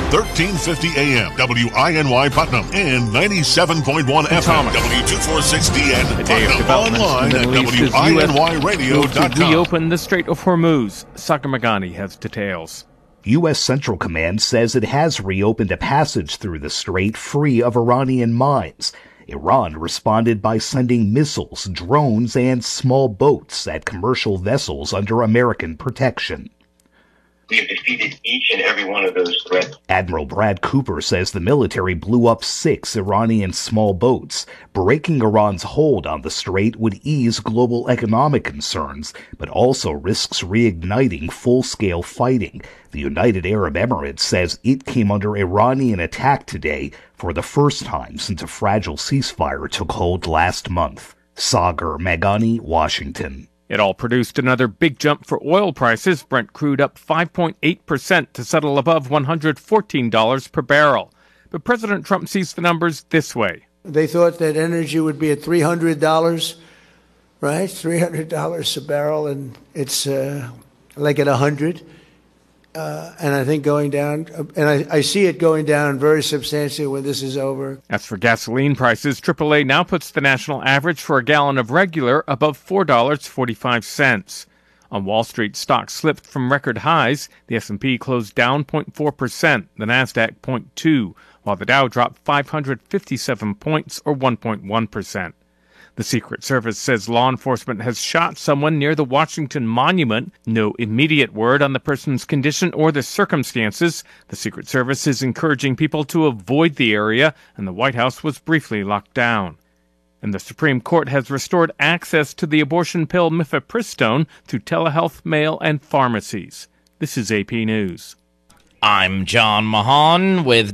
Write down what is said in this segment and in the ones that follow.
1350 AM, WINY Putnam, and 97.1 FM, W246DN Putnam, online at WINYradio.com. To reopen the Strait of Hormuz. Sagar Meghani has details. U.S. Central Command says it has reopened a passage through the strait free of Iranian mines. Iran responded by sending missiles, drones, and small boats at commercial vessels under American protection. We have defeated each and every one of those threats. Admiral Brad Cooper says the military blew up 6 Iranian small boats. Breaking Iran's hold on the strait would ease global economic concerns, but also risks reigniting full-scale fighting. The United Arab Emirates says it came under Iranian attack today for the first time since a fragile ceasefire took hold last month. Sagar Meghani, Washington. It all produced another big jump for oil prices. Brent crude up 5.8% to settle above $114 per barrel. But President Trump sees the numbers this way. They thought that energy would be at $300, right? $300 a barrel, and it's like at $100. And I think going down, and I see it going down very substantially when this is over. As for gasoline prices, AAA now puts the national average for a gallon of regular above $4.45. On Wall Street, stocks slipped from record highs. The S&P closed down 0.4%, the Nasdaq 0.2%, while the Dow dropped 557 points or 1.1%. The Secret Service says law enforcement has shot someone near the Washington Monument. No immediate word on the person's condition or the circumstances. The Secret Service is encouraging people to avoid the area, and the White House was briefly locked down. And the Supreme Court has restored access to the abortion pill mifepristone through telehealth, mail, and pharmacies. This is AP News. I'm John Mahan with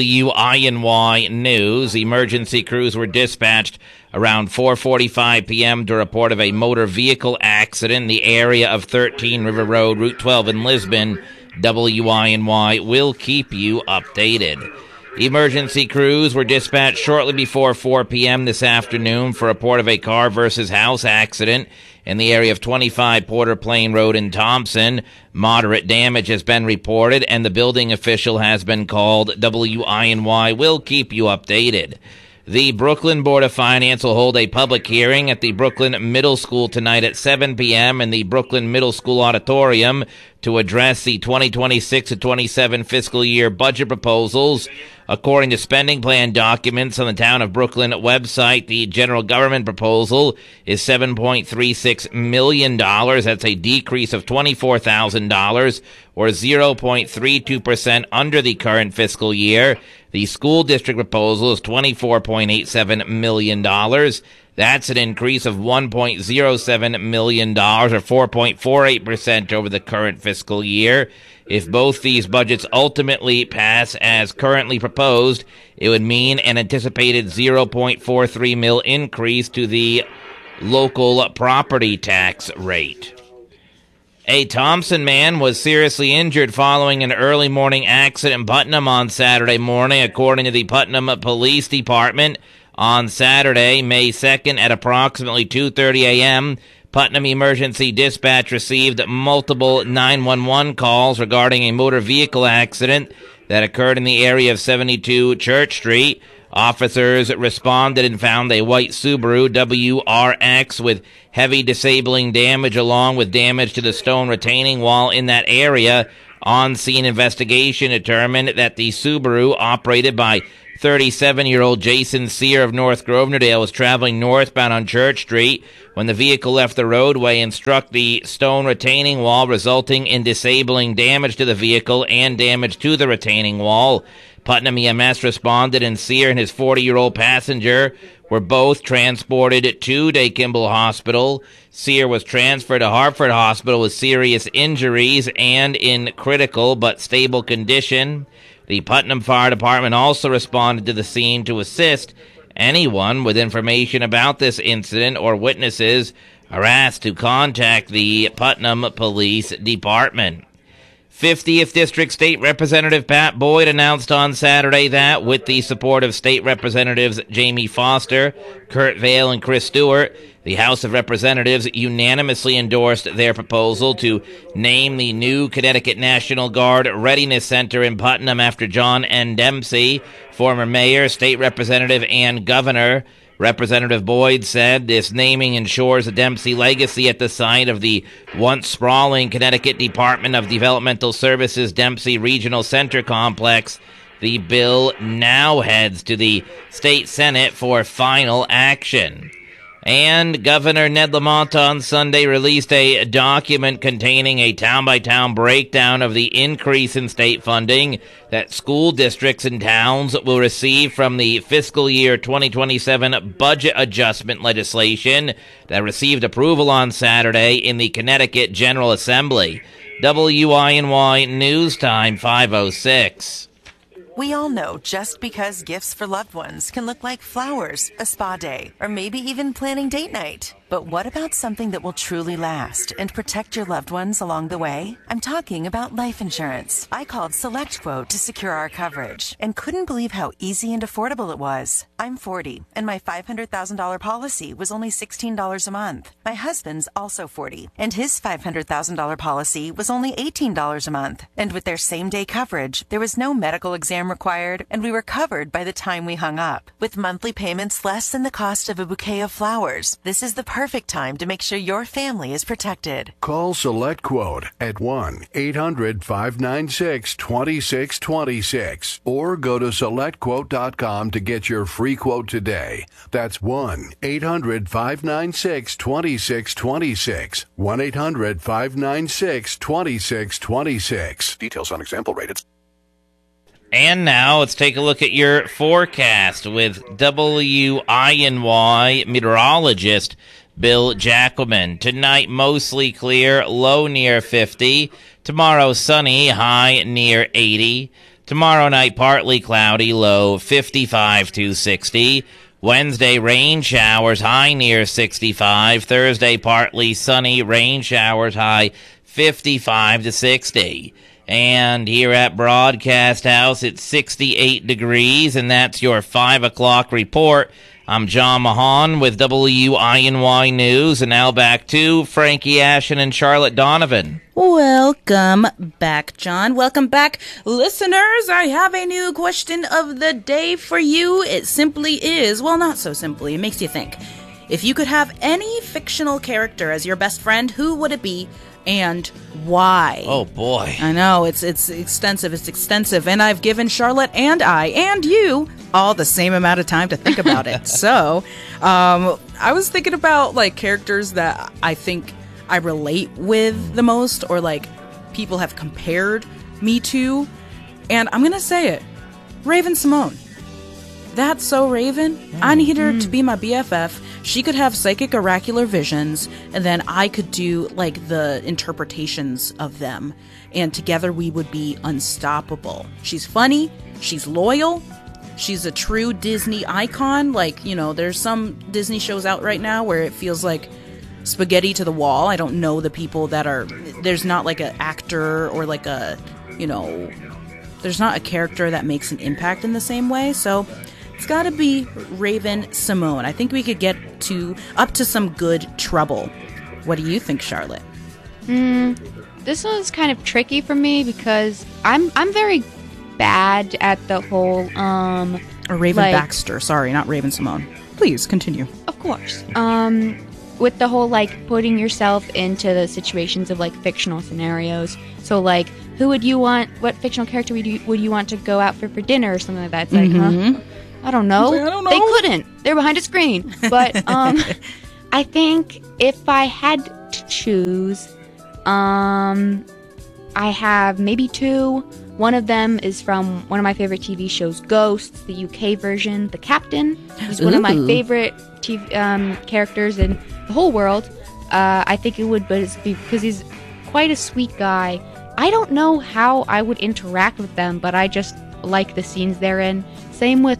WINY News. Emergency crews were dispatched around 4:45 p.m. to report of a motor vehicle accident in the area of 13 River Road, Route 12 in Lisbon. WINY will keep you updated. Emergency crews were dispatched shortly before 4 p.m. this afternoon for a report of a car versus house accident in the area of 25 Porter Plain Road in Thompson. Moderate damage has been reported, and the building official has been called. WINY will keep you updated. The Brooklyn Board of Finance will hold a public hearing at the Brooklyn Middle School tonight at 7 p.m. in the Brooklyn Middle School Auditorium to address the 2026-27 fiscal year budget proposals. According to spending plan documents on the Town of Brooklyn website, the general government proposal is $7.36 million. That's a decrease of $24,000 or 0.32% under the current fiscal year. The school district proposal is $24.87 million. That's an increase of $1.07 million or 4.48% over the current fiscal year. If both these budgets ultimately pass as currently proposed, it would mean an anticipated 0.43 mil increase to the local property tax rate. A Thompson man was seriously injured following an early morning accident in Putnam on Saturday morning, according to the Putnam Police Department. On Saturday, May 2nd, at approximately 2:30 a.m., Putnam Emergency Dispatch received multiple 911 calls regarding a motor vehicle accident that occurred in the area of 72 Church Street. Officers responded and found a white Subaru WRX with heavy disabling damage along with damage to the stone retaining wall in that area. On-scene investigation determined that the Subaru, operated by 37-year-old Jason Sear of North Grosvenordale, was traveling northbound on Church Street when the vehicle left the roadway and struck the stone retaining wall, resulting in disabling damage to the vehicle and damage to the retaining wall. Putnam EMS responded, and Sear and his 40-year-old passenger were both transported to Day Kimball Hospital. Sear was transferred to Hartford Hospital with serious injuries and in critical but stable condition. The Putnam Fire Department also responded to the scene to assist. Anyone with information about this incident or witnesses are asked to contact the Putnam Police Department. 50th District State Representative Pat Boyd announced on Saturday that, with the support of State Representatives Jamie Foster, Kurt Vail, and Chris Stewart, the House of Representatives unanimously endorsed their proposal to name the new Connecticut National Guard Readiness Center in Putnam after John N. Dempsey, former mayor, state representative, and governor. Representative Boyd said this naming ensures a Dempsey legacy at the site of the once sprawling Connecticut Department of Developmental Services Dempsey Regional Center complex. The bill now heads to the state Senate for final action. And Governor Ned Lamont on Sunday released a document containing a town-by-town breakdown of the increase in state funding that school districts and towns will receive from the fiscal year 2027 budget adjustment legislation that received approval on Saturday in the Connecticut General Assembly. WINY News Time 5:06. We all know just because gifts for loved ones can look like flowers, a spa day, or maybe even planning date night. But what about something that will truly last and protect your loved ones along the way? I'm talking about life insurance. I called SelectQuote to secure our coverage and couldn't believe how easy and affordable it was. I'm 40, and my $500,000 policy was only $16 a month. My husband's also 40, and his $500,000 policy was only $18 a month. And with their same-day coverage, there was no medical exam required, and we were covered by the time we hung up. With monthly payments less than the cost of a bouquet of flowers, this is the perfect time to make sure your family is protected. Call SelectQuote at 1-800-596-2626 or go to SelectQuote.com to get your free quote today. That's 1-800-596-2626. 1-800-596-2626. Details on example rated. And now let's take a look at your forecast with WINY meteorologist Bill Jackelman. Tonight, mostly clear, low near 50. Tomorrow, sunny, high near 80. Tomorrow night, partly cloudy, low 55 to 60. Wednesday, rain showers, high near 65. Thursday, partly sunny, rain showers, high 55 to 60. And here at Broadcast House, it's 68 degrees, and that's your 5 o'clock report. I'm John Mahan with WINY News, and now back to Frankie Ashen and Charlotte Donovan. Welcome back, John. Welcome back, listeners. I have a new question of the day for you. It simply is, well, not so simply. It makes you think. If you could have any fictional character as your best friend, who would it be and why? Oh, boy. I know, it's extensive, and I've given Charlotte and I and you all the same amount of time to think about it. So, I was thinking about, like, characters that I think I relate with the most, or, like, people have compared me to, and I'm gonna say it. Raven-Symoné. That's so Raven. I need her to be my BFF. She could have psychic oracular visions, and then I could do, like, the interpretations of them. And together we would be unstoppable. She's funny. She's loyal. She's a true Disney icon. Like, you know, there's some Disney shows out right now where it feels like spaghetti to the wall. I don't know the people that are... There's not, like, an actor or, like, a, you know... There's not a character that makes an impact in the same way, so... It's gotta be Raven-Symoné. I think we could get up to some good trouble. What do you think, Charlotte? This one's kind of tricky for me because I'm very bad at the whole Or Raven Baxter. Sorry, not Raven-Symoné. Please continue. Of course. With the whole, like, putting yourself into the situations of, like, fictional scenarios. So, like, who would you want? What fictional character would you want to go out for dinner or something like that? It's like, huh? I don't know. Like, I don't know. They couldn't. They're behind a screen. But I think if I had to choose, I have maybe two. One of them is from one of my favorite TV shows, Ghosts, the UK version. The Captain is one of my favorite TV, characters in the whole world. I think it would be because he's quite a sweet guy. I don't know how I would interact with them, but I just like the scenes they're in. Same with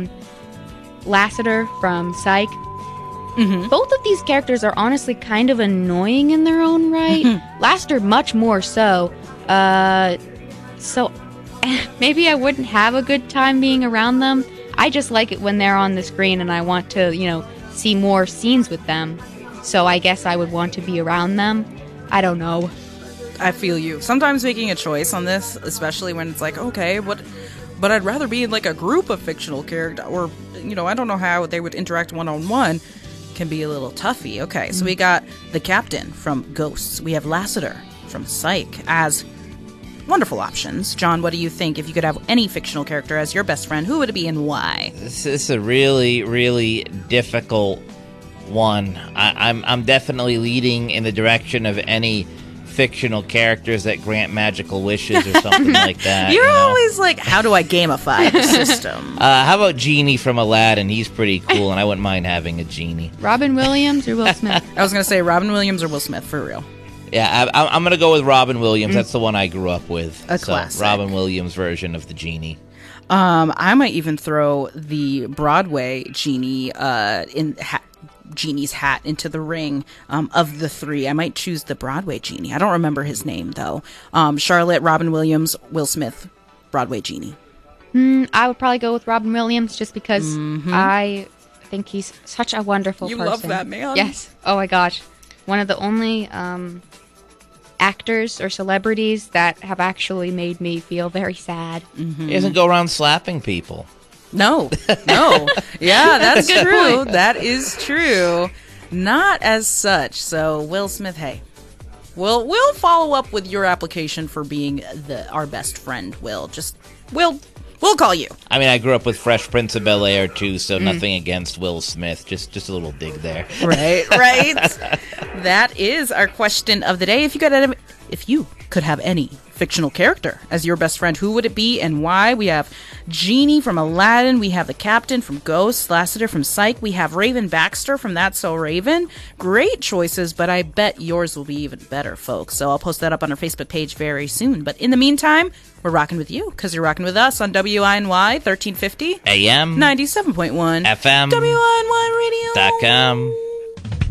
Lassiter from Psych. Mm-hmm. Both of these characters are honestly kind of annoying in their own right. Lassiter much more so. So maybe I wouldn't have a good time being around them. I just like it when they're on the screen and I want to, see more scenes with them. So I guess I would want to be around them. I don't know. I feel you. Sometimes making a choice on this, especially when it's like, okay, but I'd rather be in like a group of fictional characters, or, I don't know how they would interact one-on-one, can be a little toughy. Okay, so we got the Captain from Ghosts. We have Lassiter from Psych as wonderful options. John, what do you think? If you could have any fictional character as your best friend, who would it be and why? This is a really, really difficult one. I'm definitely leading in the direction of any fictional characters that grant magical wishes or something like that. You're always like, how do I gamify the system? How about Genie from Aladdin? He's pretty cool, and I wouldn't mind having a genie. Robin Williams or Will Smith? I was going to say Robin Williams or Will Smith, for real. Yeah, I'm going to go with Robin Williams. That's the one I grew up with. A classic. Robin Williams' version of the genie. I might even throw the Broadway genie Genie's hat into the ring of the three. I might choose the Broadway genie. I don't remember his name, though. Charlotte, Robin Williams, Will Smith, Broadway genie. I would probably go with Robin Williams just because I think he's such a wonderful person. You love that man? Yes. Oh, my gosh. One of the only actors or celebrities that have actually made me feel very sad. He doesn't go around slapping people. No. Yeah, that's true. That is true. Not as such. So, Will Smith, hey. We'll follow up with your application for being our best friend, Will. We'll call you. I mean, I grew up with Fresh Prince of Bel-Air, too, so nothing against Will Smith. Just a little dig there. Right. That is our question of the day. If you could have any fictional character as your best friend, who would it be and why? We have Genie from Aladdin. We have the Captain from Ghosts, Lassiter from Psych. We have Raven Baxter from That's So Raven. Great choices, but I bet yours will be even better, folks. So I'll post that up on our Facebook page very soon. But in the meantime, we're rocking with you because you're rocking with us on WINY 1350 AM 97.1 FM WINY Radio.com.